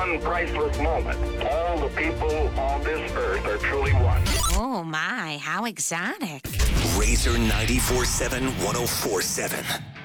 one priceless moment. All the people on this earth are truly one. Oh my, how exotic. Razor 94.7, 104.7.